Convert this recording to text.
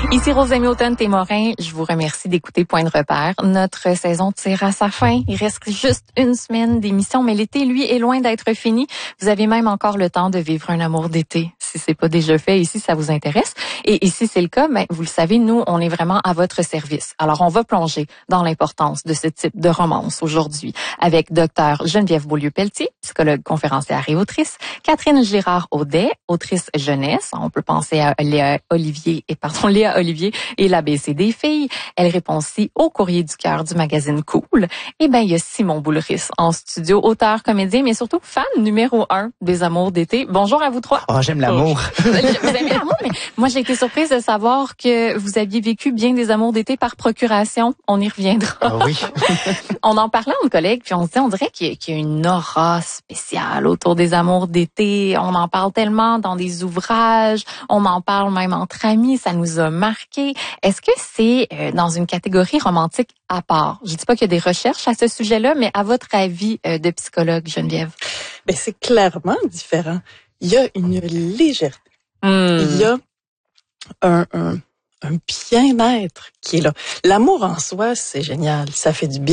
Ici Rose Hamilton-Témorin, je vous remercie d'écouter Point de repère. Notre saison tire à sa fin. Il reste juste une semaine d'émission, mais l'été, lui, est loin d'être fini. Vous avez même encore le temps de vivre un amour d'été, si c'est pas déjà fait ici, ça vous intéresse. Et ici, c'est le cas, mais vous le savez, nous, on est vraiment à votre service. Alors, on va plonger dans l'importance de ce type de romance aujourd'hui avec Dr Geneviève Beaulieu-Pelletier, psychologue conférencière et autrice, Catherine Girard-Audet, autrice jeunesse. On peut penser à Léa Olivier et l'ABC des filles. Elle répond aussi au courrier du cœur du magazine Cool. Et ben, il y a Simon Boulris en studio, auteur, comédien, mais surtout fan numéro 1 des amours d'été. Bonjour à vous trois. Oh, j'aime l'amour. Vous aimez l'amour, mais moi, j'ai été surprise de savoir que vous aviez vécu bien des amours d'été par procuration. On y reviendra. Ah oui. On en parlait entre collègues, puis on se dit, on dirait qu'il y a une aura spéciale autour des amours d'été. On en parle tellement dans des ouvrages, on en parle même entre amis, ça nous a marqué. Est-ce que c'est dans une catégorie romantique à part? Je dis pas qu'il y a des recherches à ce sujet-là, mais à votre avis de psychologue, Geneviève? Ben, c'est clairement différent. Il y a une légèreté. Il y a un bien-être qui est là. L'amour en soi, c'est génial. Ça fait du bien.